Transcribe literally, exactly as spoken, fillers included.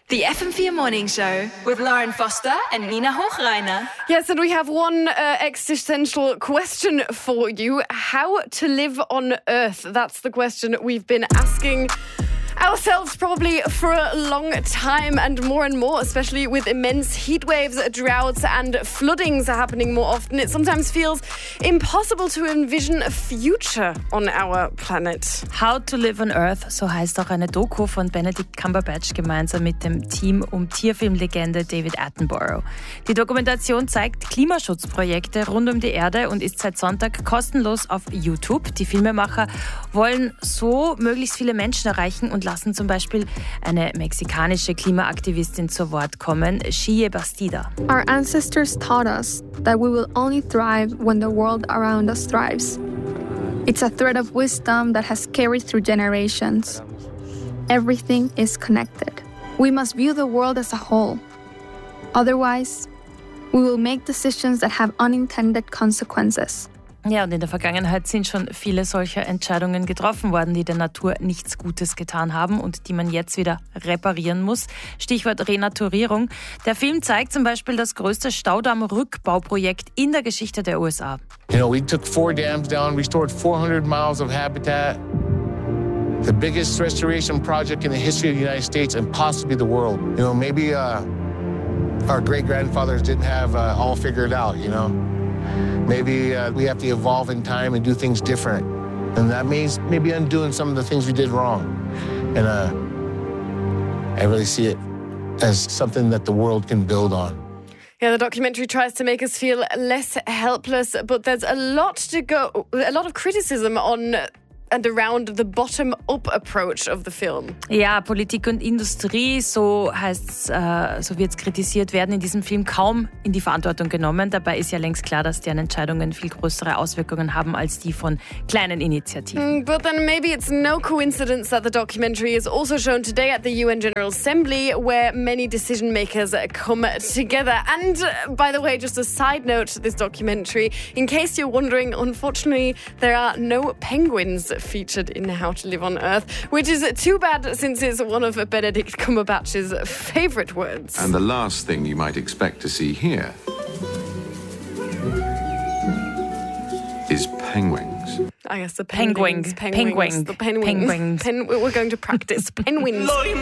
The F M four Morning Show with Lauren Foster and Nina Hochreiner. Yes, and we have one uh, existential question for you. How to live on Earth? That's the question we've been asking ourselves probably for a long time, and more and more, especially with immense heat waves, droughts and floodings happening more often. It sometimes feels impossible to envision a future on our planet. How to Live on Earth, so heißt auch eine Doku von Benedict Cumberbatch gemeinsam mit dem Team um Tierfilmlegende David Attenborough. Die Dokumentation zeigt Klimaschutzprojekte rund um die Erde und ist seit Sonntag kostenlos auf YouTube. Die Filmemacher wollen so möglichst viele Menschen erreichen und lassen zum Beispiel eine mexikanische Klimaaktivistin zu Wort kommen, Xiye Bastida. Our ancestors taught us that we will only thrive when the world around us thrives. It's a thread of wisdom that has carried through generations. Everything is connected. We must view the world as a whole. Otherwise, we will make decisions that have unintended consequences. Ja, und in der Vergangenheit sind schon viele solcher Entscheidungen getroffen worden, die der Natur nichts Gutes getan haben und die man jetzt wieder reparieren muss. Stichwort Renaturierung. Der Film zeigt zum Beispiel das größte Staudamm-Rückbauprojekt in der Geschichte der U S A. You know, we took four dams down, restored four hundred miles of habitat. The biggest restoration project in the history of the United States and possibly the world. You know, maybe uh, our great-grandfathers didn't have uh, all figured out, you know. Maybe uh, we have to evolve in time and do things different. And that means maybe undoing some of the things we did wrong. And uh, I really see it as something that the world can build on. Yeah, the documentary tries to make us feel less helpless, but there's a lot to go, a lot of criticism on and around the bottom-up approach of the film. Ja, Politik und Industrie, so heißt's, äh, so wird's kritisiert, werden in diesem Film kaum in die Verantwortung genommen. Dabei ist ja längst klar, dass deren Entscheidungen viel größere Auswirkungen haben als die von kleinen Initiativen. But then maybe it's no coincidence that the documentary is also shown today at the U N General Assembly, where many decision makers come together. And uh, by the way, just a side note to this documentary, in case you're wondering, unfortunately, there are no penguins featured in How to Live on Earth, which is too bad since it's one of Benedict Cumberbatch's favourite words. And the last thing you might expect to see here is penguins. I guess the penguins. penguins. Penguins. Penguins. The penguins. Penguins. Pen- we're going to practice. Penguins.